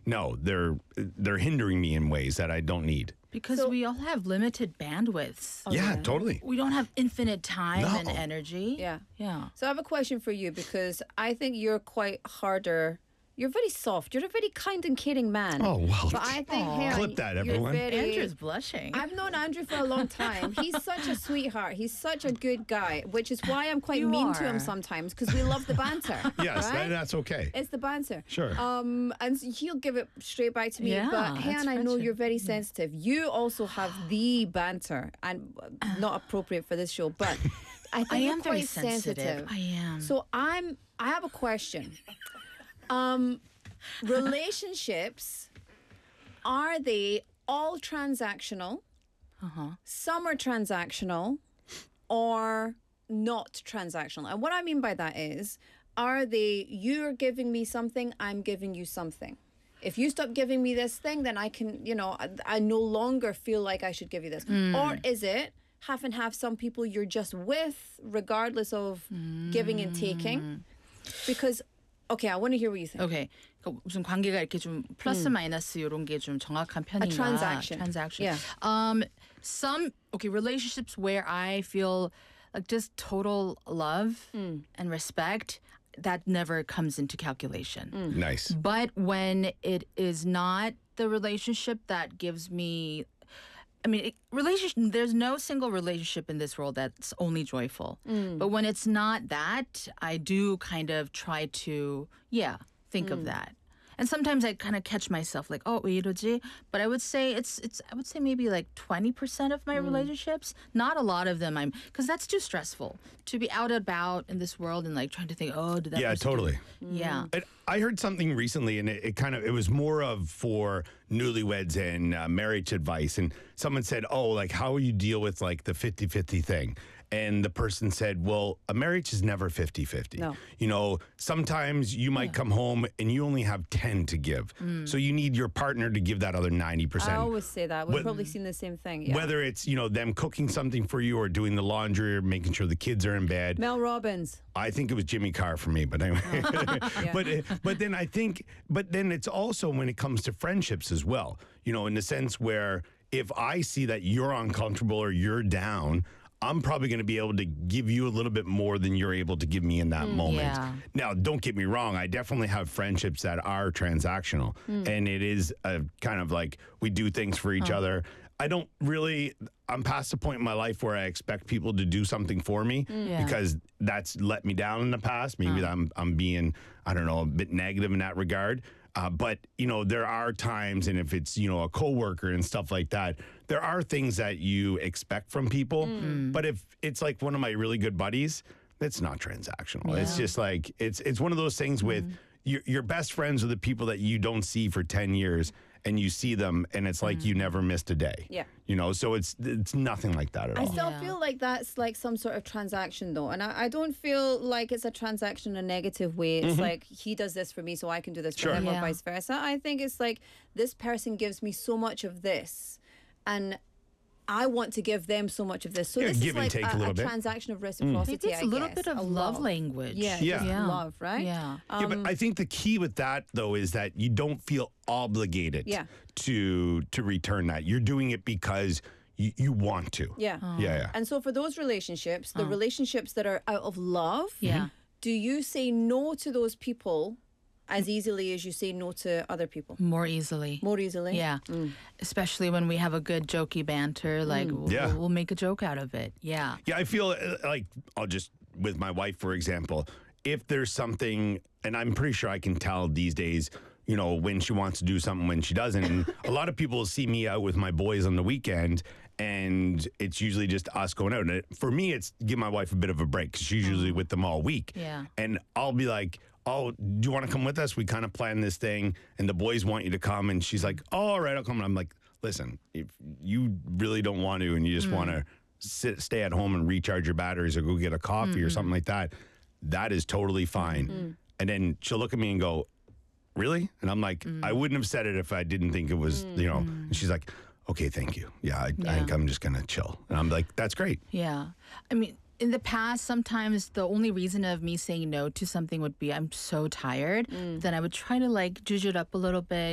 no, they're hindering me in ways that I don't need. Because we all have limited bandwidths. Yeah, totally. We don't have infinite time No. and energy. Yeah. Yeah. So I have a question for you because I think you're quite harder. You're very soft. You're a very kind and caring man. Oh, well, But I think Heron, clip that, you're everyone. Andrew's blushing. I've known Andrew for a long time. He's such a sweetheart. He's such a good guy, which is why I'm quite You mean to are. him sometimes because we love the banter. Yes, right? that's okay. It's the banter. Sure. And he'll give it straight back to me. Yeah, but that's Heron, I know friendship. you're very sensitive. You also have the banter, and not appropriate for this show, but I think I you're am very quite sensitive. I am. So I have a question. Relationships, are they all transactional? Some are transactional or not transactional. And what I mean by that is, are they, you're giving me something, I'm giving you something. If you stop giving me this thing, then I can, I no longer feel like I should give you this. Or is it half and half, some people you're just with, regardless of giving and taking? Because, okay, I want to hear what you think. Okay. 그러니까 무슨 관계가 이렇게 좀 플러스 마이너스 이런 게 좀 정확한 편인가? A transaction. Transaction. Yeah. Some relationships where I feel like just total love and respect, that never comes into calculation. Nice. But when it is not the relationship that gives me, there's no single relationship in this world that's only joyful. But when it's not that, I do kind of try to, think of that. And sometimes I kind of catch myself like, oh, 왜 이러지? But I would say I would say maybe like 20% of my relationships. Not a lot of them. Because that's too stressful to be out and about in this world and like trying to think, oh, did that Yeah, person do totally. it? Yeah. I heard something recently, and it was more of for newlyweds and marriage advice. And someone said, oh, like, how will you deal with like the 50-50 thing? And the person said, well, a marriage is never 50-50. No. Sometimes you might come home and you only have 10 to give. So you need your partner to give that other 90%. I always say that. We've probably seen the same thing. Yeah. Whether it's, them cooking something for you or doing the laundry or making sure the kids are in bed. Mel Robbins. I think it was Jimmy Carr for me, but anyway. But then it's also when it comes to friendships as well, in the sense where if I see that you're uncomfortable or you're down, I'm probably going to be able to give you a little bit more than you're able to give me in that moment. Yeah. Now, don't get me wrong. I definitely have friendships that are transactional. And it is a kind of like we do things for each other. I'm past the point in my life where I expect people to do something for me because that's let me down in the past. Maybe I'm being, I don't know, a bit negative in that regard. But, there are times, and if it's, a coworker and stuff like that, there are things that you expect from people. But if it's like one of my really good buddies, it's not transactional. It's just like, it's one of those things with your best friends are the people that you don't see for 10 years and you see them and it's like you never missed a day. Yeah. So it's nothing like that at all. I still feel like that's like some sort of transaction though. And I don't feel like it's a transaction in a negative way. It's like he does this for me so I can do this for him or vice versa. I think it's like this person gives me so much of this and I want to give them so much of this. So this give is and like take a little bit. transaction of reciprocity, Maybe it's a little bit of love love. language. Yeah, Yeah. just Yeah. love, right? Yeah. Yeah, but I think the key with that though is that you don't feel obligated to return that. You're doing it because you want to. Yeah. Yeah. And so for those relationships, the relationships that are out of love, Yeah. do you say no to those people as easily as you say no to other people? More easily. More easily? Yeah. Especially when we have a good jokey banter, like we'll make a joke out of it. Yeah. Yeah, I feel like I'll just, with my wife, for example, if there's something, and I'm pretty sure I can tell these days, when she wants to do something, when she doesn't. And a lot of people see me out with my boys on the weekend, and it's usually just us going out. And for me, it's give my wife a bit of a break because she's usually with them all week. Yeah. And I'll be like, oh, do you want to come with us? We kind of plan this thing, and the boys want you to come. And she's like, oh, all right, I'll come. And I'm like, listen, if you really don't want to and you just want to stay at home and recharge your batteries or go get a coffee or something like that, that is totally fine. And then she'll look at me and go, really? And I'm like, I wouldn't have said it if I didn't think it was, And she's like, okay, thank you. Yeah, I think I'm just going to chill. And I'm like, that's great. Yeah. In the past, sometimes the only reason of me saying no to something would be I'm so tired. Then I would try to like juice it up a little bit.